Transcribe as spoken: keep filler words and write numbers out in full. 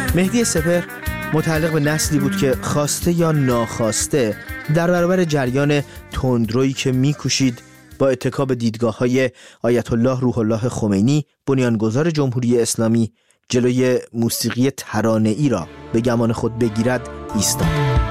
مهدی سپهر متعلق به نسلی بود که خواسته یا ناخواسته در برابر جریان تندرویی که می‌کوشید با اتکا به دیدگاه‌های آیت الله روح الله خمینی بنیانگذار جمهوری اسلامی جلوی موسیقی ترانه‌ای را به گمان خود بگیرد ایستاد.